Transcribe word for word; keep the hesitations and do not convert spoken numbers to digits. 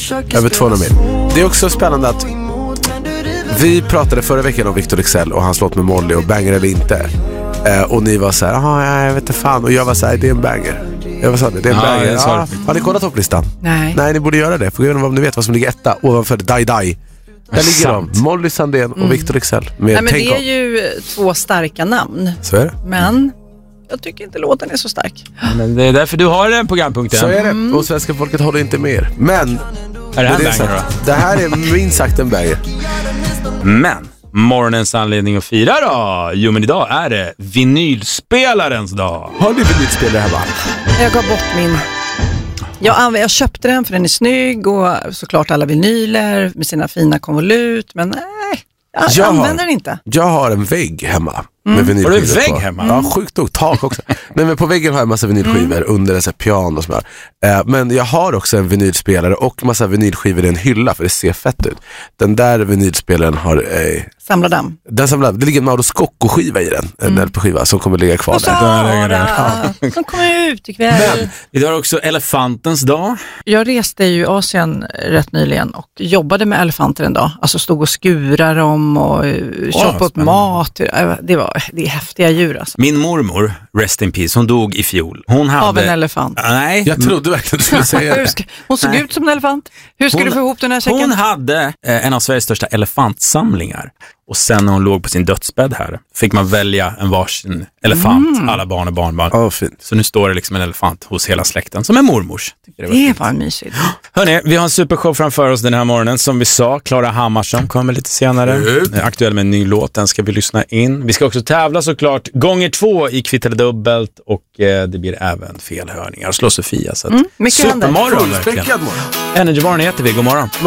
Över tvåhundra mil. Det är också spännande att vi pratade förra veckan om Victor Leksell och hans låt med Molly och banger eller inte. Eh, och ni var så här, ja, jag vet inte fan. Och jag var så här, det är en banger. Jag var så här, det är en ja, banger. Ja, har ni kollat topplistan? Nej. Nej, ni borde göra det. För om ni vet vad som ligger etta ovanför Dai Dai. Där ligger de, Molly Sandén och mm. Victor Leksell. Nej, men det är ju två starka namn. Så är det. Men jag tycker inte låten är så stark. Men det är därför du har den programpunkten. Så är det. Mm. Och svenska folket håller inte med er. Men är det, här det, är banger, det här är minst sagt en banger. Men morgonens anledning att fira då? Jo, men idag är det vinylspelarens dag. Har ni vinylspelare hemma? Jag gav bort min. Jag, jag köpte den för den är snygg och såklart alla vinyler med sina fina konvolut, men nej, jag, jag använder den inte. Jag har en vägg hemma. Mm. Med har du en vägg på. hemma? Ja, sjukt nog, tak också. Nej, men på väggen har jag en massa vinylskivor mm. under en sån här piano och sådär. Eh, men jag har också en vinylspelare och massa vinylskivor i en hylla för det ser fett ut. Den där vinylspelaren har... Eh, Samlar damm. Den samlar, det ligger en Mauro Scocco-skiva i den. En mm. L P-skiva som kommer ligga kvar och där. där. Som kommer ut ikväll. Men idag är också elefantens dag. Jag reste ju i Asien rätt nyligen och jobbade med elefanter en dag. Alltså stod och skura dem och köpa oh, upp mat. Det var det är häftiga djur alltså. Min mormor, rest in peace, hon dog i fjol. Hon hade... Av en elefant. Nej. Jag trodde verkligen du skulle säga det. Ska... Hon såg Nej. ut som en elefant. Hur ska hon, du få ihop den här säcken? Hon hade eh, en av Sveriges största elefantsamlingar. Och sen när hon låg på sin dödsbädd här fick man välja en varsin elefant, mm. alla barn och barnbarn. Oh, fint. Så nu står det liksom en elefant hos hela släkten som är mormors. Det var, det var mysigt. Hörrni, vi har en supershow framför oss den här morgonen. Som vi sa, Klara Hammarström kommer lite senare. Mm. Aktuell med en ny låt, den ska vi lyssna in. Vi ska också tävla såklart gånger två i Kvitt eller dubbelt. Och eh, det blir även felhörningar. Slå Sofia. Så att mm, supermorgon verkligen. Energy Morgon heter vi, god morgon.